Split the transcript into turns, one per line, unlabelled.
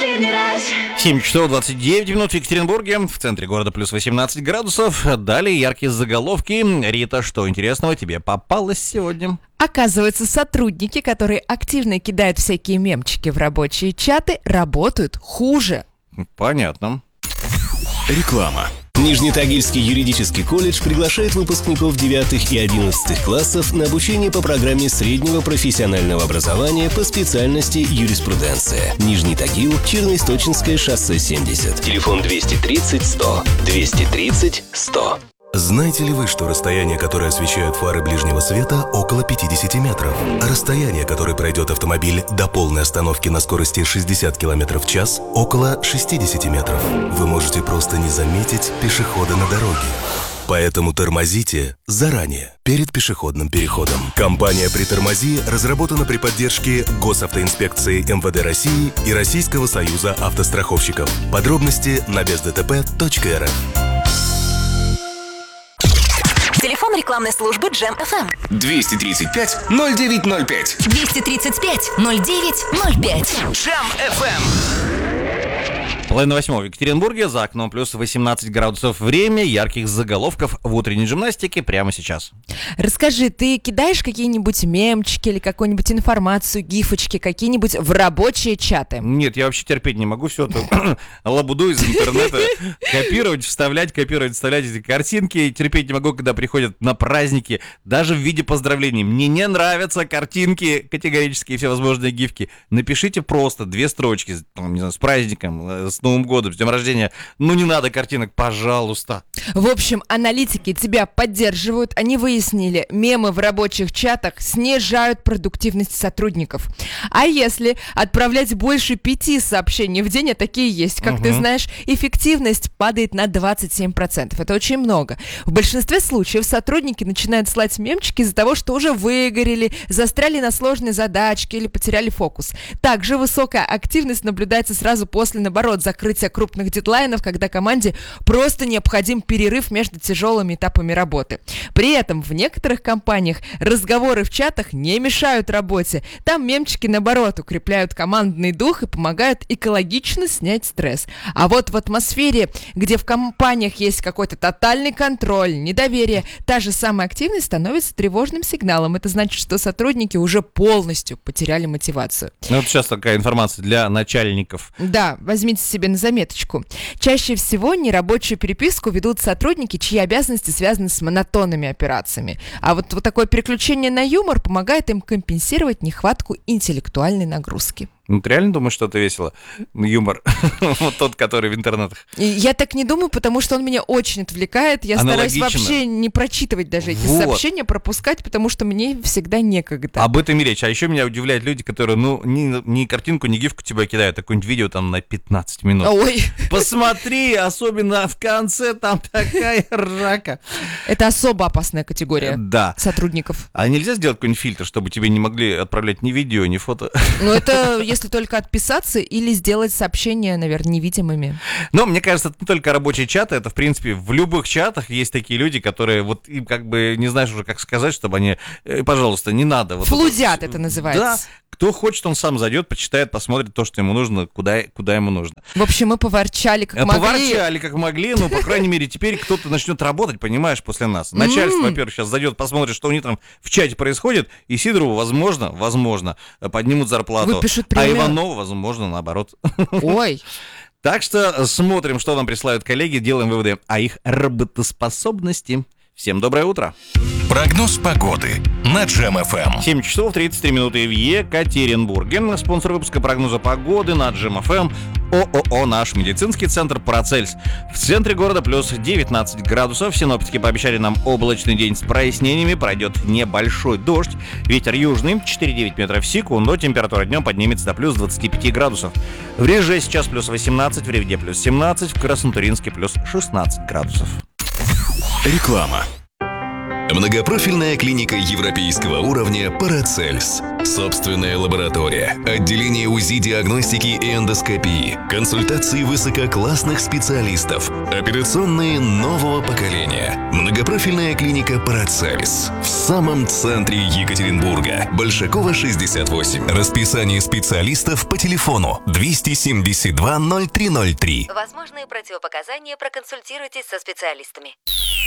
последний раз.
7 часов 29 минут в Екатеринбурге, в центре города плюс 18 градусов. Далее яркие заголовки. Рита, что интересного тебе попалось сегодня?
Оказывается, сотрудники, которые активно кидают всякие мемчики в рабочие чаты, работают хуже.
Понятно.
Реклама. Нижнетагильский юридический колледж приглашает выпускников 9 и 11 классов на обучение по программе среднего профессионального образования по специальности юриспруденция. Нижний Тагил, Черноисточинское шоссе 70. Телефон 230 100. 230 100.
Знаете ли вы, что расстояние, которое освещают фары ближнего света, около 50 метров? А расстояние, которое пройдет автомобиль до полной остановки на скорости 60 км в час, около 60 метров. Вы можете просто не заметить пешехода на дороге. Поэтому тормозите заранее, перед пешеходным переходом. Компания «Притормози» разработана при поддержке Госавтоинспекции МВД России и Российского союза автостраховщиков. Подробности на бездтп.рф.
Телефон рекламной службы Джем FM.
235-0905.
235-0905.
Джем FM.
Половина восьмого в Екатеринбурге, за окном плюс 18 градусов. Время ярких заголовков в утренней гимнастике прямо сейчас.
Расскажи, ты кидаешь какие-нибудь мемчики или какую-нибудь информацию, гифочки, какие-нибудь в рабочие чаты?
Нет, я вообще терпеть не могу все это лабуду из интернета копировать, вставлять эти картинки. Терпеть не могу, когда приходят на праздники, даже в виде поздравлений. Мне не нравятся картинки категорические, всевозможные гифки. Напишите просто 2 строчки, не знаю, с праздником, с Новым годом, с днем рождения. Ну не надо картинок, пожалуйста.
В общем, аналитики тебя поддерживают. Они выяснили, мемы в рабочих чатах снижают продуктивность сотрудников. А если отправлять больше 5 сообщений в день, а такие есть, как ты знаешь, эффективность падает на 27%. Это очень много. В большинстве случаев сотрудники начинают слать мемчики из-за того, что уже выгорели, застряли на сложной задачке или потеряли фокус. Также высокая активность наблюдается сразу после, наоборот, закрытия крупных дедлайнов, когда команде просто необходим перерыв между тяжелыми этапами работы. При этом в некоторых компаниях разговоры в чатах не мешают работе. Там мемчики, наоборот, укрепляют командный дух и помогают экологично снять стресс. А вот в атмосфере, где в компаниях есть какой-то тотальный контроль, недоверие, та же самая активность становится тревожным сигналом. Это значит, что сотрудники уже полностью потеряли мотивацию.
Ну, вот сейчас такая информация для начальников.
Да, возьмите себе на заметочку. Чаще всего нерабочую переписку ведут сотрудники, чьи обязанности связаны с монотонными операциями. А вот такое переключение на юмор помогает им компенсировать нехватку интеллектуальной нагрузки.
Ну, ты реально думаешь, что это весело? Юмор. Вот тот, который в интернетах.
Я так не думаю, потому что он меня очень отвлекает. Я стараюсь вообще не прочитывать даже эти сообщения, пропускать, потому что мне всегда некогда.
Об этом и речь. А еще меня удивляют люди, которые, ни картинку, ни гифку тебя кидают, а какое-нибудь видео там на 15 минут.
Ой.
Посмотри, особенно в конце, там такая ржака.
Это особо опасная категория сотрудников.
А нельзя сделать какой-нибудь фильтр, чтобы тебе не могли отправлять ни видео, ни фото?
Ну, это если только отписаться или сделать сообщения, наверное, невидимыми.
Но мне кажется, это не только рабочие чаты, это, в принципе, в любых чатах есть такие люди, которые вот им как бы не знаешь уже, как сказать, чтобы они, пожалуйста, не надо. Вот
флудят это называется.
Да, кто хочет, он сам зайдет, почитает, посмотрит то, что ему нужно, куда ему нужно.
В общем, мы поворчали как могли.
Поварчали как могли, но, по крайней мере, теперь кто-то начнет работать, понимаешь, после нас. Начальство, во-первых, сейчас зайдет, посмотрит, что у них там в чате происходит, и Сидорову, возможно, поднимут зарплату.
Выпишут премию.
А Иванову, возможно, наоборот.
Ой.
Так что смотрим, что нам присылают коллеги, делаем выводы о их работоспособности. Всем доброе утро.
Прогноз погоды на Джем FM.
7 часов 33 минуты в Екатеринбурге. Спонсор выпуска прогноза погоды на Джем FM ООО «Наш медицинский центр Парацельс». В центре города плюс 19 градусов. Синоптики пообещали нам облачный день с прояснениями. Пройдет небольшой дождь. Ветер южный 4,9 метров в секунду. Температура днем поднимется до плюс 25 градусов. В Реже сейчас плюс 18, в Ревде плюс 17, в Краснотуринске плюс 16 градусов.
Реклама. Многопрофильная клиника европейского уровня «Парацельс». Собственная лаборатория, отделение УЗИ, диагностики и эндоскопии, консультации высококлассных специалистов, операционные нового поколения. Многопрофильная клиника «Парацельс» в самом центре Екатеринбурга. Большакова, 68. Расписание специалистов по телефону 272 0303.
Возможные противопоказания, проконсультируйтесь со специалистами.